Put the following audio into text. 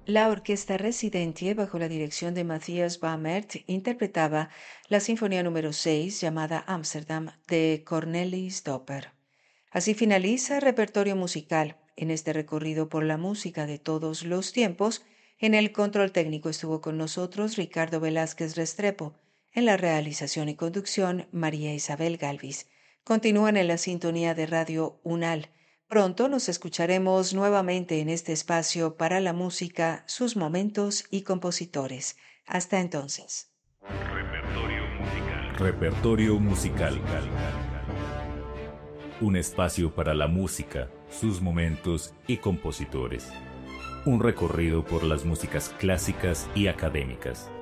La orquesta Residente, bajo la dirección de Matthias Baumert, interpretaba la Sinfonía número 6 llamada Ámsterdam de Cornelis Doper. Así finaliza el repertorio musical en este recorrido por la música de todos los tiempos. En el control técnico estuvo con nosotros Ricardo Velázquez Restrepo. En la realización y conducción, María Isabel Galvis. Continúan en la sintonía de Radio UNAL. Pronto nos escucharemos nuevamente en este espacio para la música, sus momentos y compositores. Hasta entonces. Repertorio musical. Repertorio musical. Un espacio para la música, sus momentos y compositores. Un recorrido por las músicas clásicas y académicas.